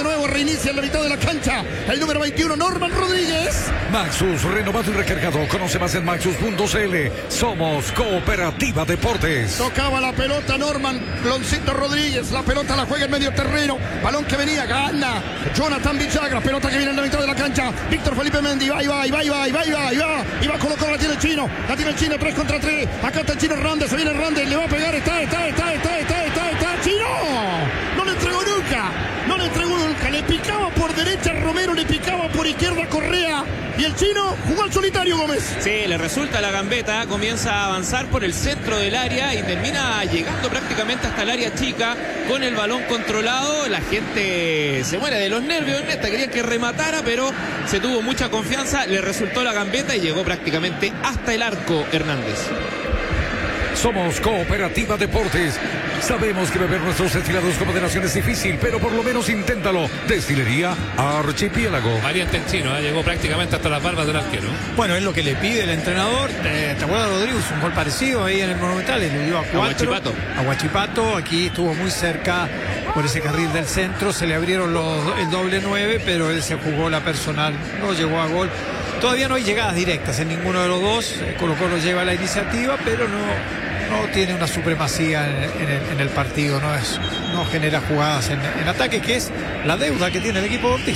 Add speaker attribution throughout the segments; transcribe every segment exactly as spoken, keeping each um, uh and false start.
Speaker 1: de nuevo, reinicia en la mitad de la cancha. El número veintiuno, Norman Rodríguez.
Speaker 2: Maxus, renovado y recargado. Conoce más en maxus punto c l. Somos Cooperativa Deportes.
Speaker 1: Tocaba la pelota Norman Loncito Rodríguez. La pelota la juega en medio terreno. Balón que venía, gana Jonathan Villagra. Pelota que viene en la mitad de la cancha. Víctor Felipe Mendy. Va y va, y va, y va, y va, y va, y va. Y va a colocar, la tiene el chino. La tiene el chino, tres contra tres. Acá está el chino Hernández. Se viene Hernández. Le va a pegar. Está, está, está, está, está, está, está. ¡Chino! No le entregó nunca. No le entregó nunca. Le picaba por derecha Romero. Le picaba por izquierda Correa. Y el chino jugó al solitario, Gómez.
Speaker 3: Sí, le resulta la gambeta, comienza a avanzar por el centro del área y termina llegando prácticamente hasta el área chica con el balón controlado. La gente se muere de los nervios en esta, quería que rematara, pero se tuvo mucha confianza, le resultó la gambeta y llegó prácticamente hasta el arco Hernández.
Speaker 2: Somos Cooperativa Deportes. Sabemos que beber nuestros destilados con moderación es difícil, pero por lo menos inténtalo. Destilería Archipiélago.
Speaker 4: Variante el chino, ¿eh? Llegó prácticamente hasta las barbas del arquero.
Speaker 5: Bueno, es lo que le pide el entrenador. Eh, ¿Te acuerdas, Rodrigo? Un gol parecido ahí en el Monumental. Le dio a cuatro.
Speaker 3: A Huachipato.
Speaker 5: A Huachipato. Aquí estuvo muy cerca por ese carril del centro. Se le abrieron los, el doble nueve, pero él se jugó la personal. No llegó a gol. Todavía no hay llegadas directas en ninguno de los dos. Colo Colo lleva la iniciativa, pero no... no tiene una supremacía en, en, el, en el partido, no es, no genera jugadas en, en ataque, que es la deuda que tiene el equipo de Ortiz.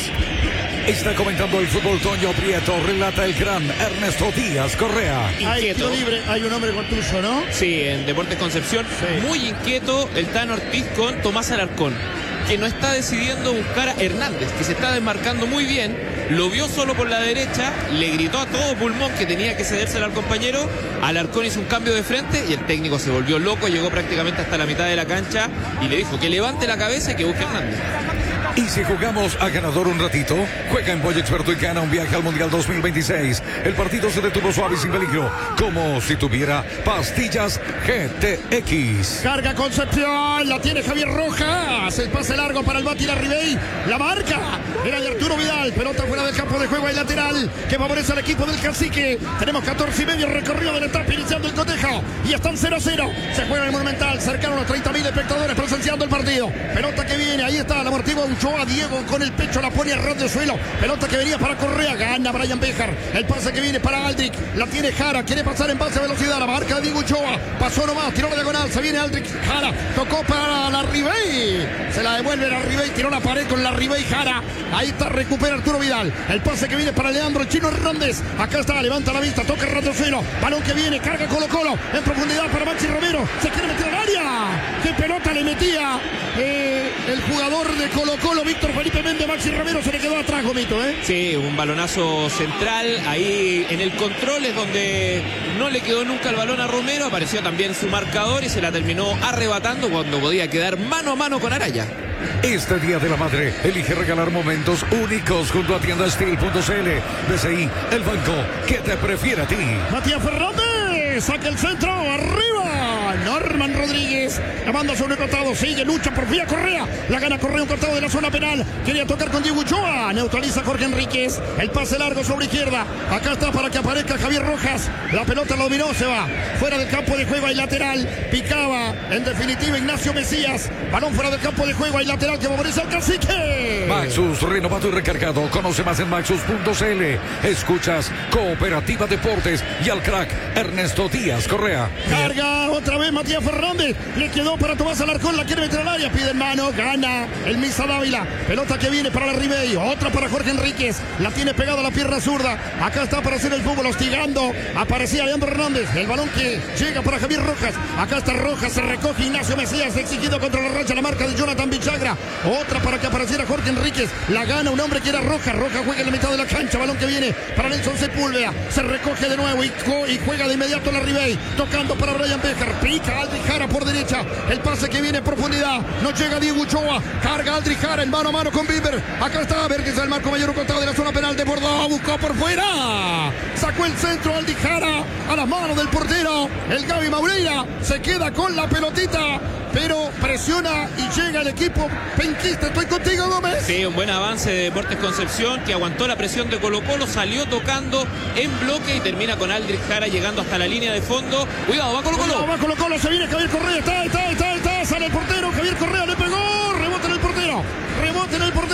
Speaker 2: Está comentando el fútbol Toño Prieto, relata el gran Ernesto Díaz Correa.
Speaker 1: Hay tiro libre, hay un hombre con tuyo, ¿no?
Speaker 3: Sí, en Deportes Concepción, sí. Muy inquieto el Tano Ortiz con Tomás Alarcón, que no está decidiendo buscar a Hernández, que se está desmarcando muy bien. Lo vio solo por la derecha, le gritó a todo pulmón que tenía que cedérsela al compañero. Alarcón hizo un cambio de frente y el técnico se volvió loco, llegó prácticamente hasta la mitad de la cancha y le dijo que levante la cabeza y que busque a Hernández.
Speaker 2: Y si jugamos a ganador un ratito, juega en Boy Experto y gana un viaje al Mundial dos mil veintiséis. El partido se detuvo suave y sin peligro, como si tuviera pastillas G T X.
Speaker 1: Carga Concepción, la tiene Javier Rojas. El pase largo para el Bati Larribey. La marca era de Arturo Vidal. Pelota fuera del campo de juego y lateral que favorece al equipo del Cacique. Tenemos catorce y medio recorrido de la etapa, iniciando el cotejo. Y están cero a cero. Se juega en el Monumental, cercano a los treinta mil espectadores presenciando el partido. Pelota que viene, ahí está la amortigua Ochoa. Diego con el pecho la pone a ras de suelo. Pelota que venía para Correa, gana Brian Bejar. El pase que viene para Aldrich, la tiene Jara, quiere pasar en base a velocidad. La marca de Diego Ochoa, pasó nomás, tiró la diagonal, se viene Aldrich, Jara, tocó para la Ribey. Se la devuelve la Ribey, tiró la pared con la Ribey Jara. Ahí está, recupera Arturo Vidal. El pase que viene para Leandro el Chino Hernández. Acá está, levanta la vista, toca ras de suelo. Balón que viene, carga Colo Colo en profundidad para Maxi Romero. Se quiere meter al área. Qué pelota le metía eh, el jugador de Colo Colo, Víctor Felipe Méndez. Maxi Romero se le quedó atrás, Gomito, ¿eh?
Speaker 3: Sí, un balonazo central. Ahí en el control es donde no le quedó nunca el balón a Romero. Apareció también su marcador y se la terminó arrebatando cuando podía quedar mano a mano con Araya.
Speaker 2: Este Día de la Madre, elige regalar momentos únicos junto a tienda steel punto c l. B C I, el banco que te prefiere a ti.
Speaker 1: Matías Fernández, saca el centro, arriba. Norman Rodríguez, la manda sobre el costado, sigue, lucha por vía Correa. La gana Correa, un costado de la zona penal. Quería tocar con Diego Ochoa, neutraliza Jorge Enríquez. El pase largo sobre izquierda. Acá está para que aparezca Javier Rojas. La pelota lo dominó, se va fuera del campo de juego, hay lateral. Picaba, en definitiva, Ignacio Mesías. Balón fuera del campo de juego, hay lateral que favorece al Cacique.
Speaker 2: Maxus, renovado y recargado. Conoce más en maxus punto c l. Escuchas Cooperativa Deportes y al crack Ernesto Díaz Correa.
Speaker 1: Carga otra vez Matías Fernández. Le quedó para Tomás Alarcón, la quiere meter al área, pide en mano, gana el Misa Dávila. Pelota que viene para la Ribey, otra para Jorge Enríquez. La tiene pegada a la pierna zurda. Acá está para hacer el fútbol, hostigando. Aparecía Leandro Hernández. El balón que llega para Javier Rojas. Acá está Rojas, se recoge Ignacio Mesías, exigido contra la racha, la marca de Jonathan Villagra. Otra para que apareciera Jorge Enríquez. La gana un hombre que era Rojas. Rojas juega en la mitad de la cancha. Balón que viene para Nelson Sepúlveda. Se recoge de nuevo y, y juega de inmediato la Ribey. Tocando para Brian Bejar. Pica Aldrich Jara por derecha. El pase que viene en profundidad. No llega Diego Ochoa. Carga Aldrich Jara en mano a mano con Bimber. Acá está Vérquez del marco mayor, un costado de la zona penal de Bordeaux. Buscó por fuera. Sacó el centro Aldrich Jara a las manos del portero. El Gaby Maureira se queda con la pelotita, pero presiona y llega el equipo penquista. Estoy contigo, Gómez.
Speaker 3: Sí, un buen avance de Deportes Concepción, que aguantó la presión de Colo Colo, salió tocando en bloque y termina con Aldrich Jara llegando hasta la línea de fondo. Cuidado, va Colo Colo.
Speaker 1: Cuidado, va Colo Colo, se viene Javier Correa, está, está, está, está, sale el portero, Javier Correa le pegó, rebote en el portero, rebote en el portero.